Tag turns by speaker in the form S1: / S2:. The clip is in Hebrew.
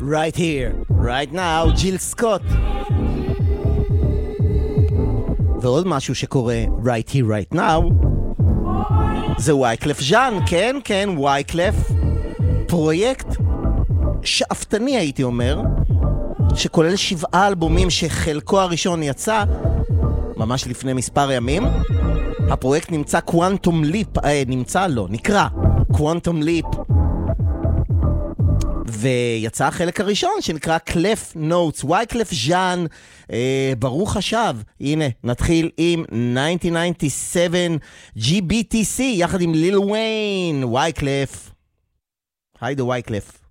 S1: right here, right now, ג'יל סקוט. ועוד משהו שקורה right here, right now, זה וייקלף ז'אן, כן, כן, וייקלף. פרויקט שאפתני הייתי אומר, שכולל 7 אלבומים שחלקו הראשון יצא ממש לפני מספר ימים. הפרויקט נמצא קוואנטום ליפ, נקרא קוואנטום ליפ, ויצא החלק הראשון שנקרא קלף נוטס, וייקלף ז'אן. ברוך השב. הנה, נתחיל עם 1997 GBTC יחד עם ליל ויין. וייקלף, היידה וייקלף.